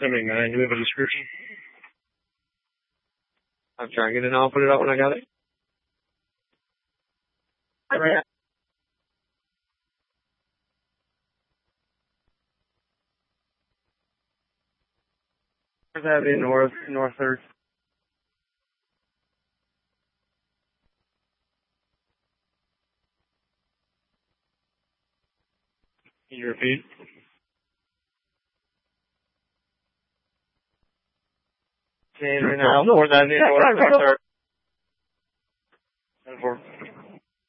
79, do we have a description? I'm trying to get it now. I'll put it out when I got it. Right. Where's that in North 3rd? Can you repeat? Right now. I don't know where that is. 10-4.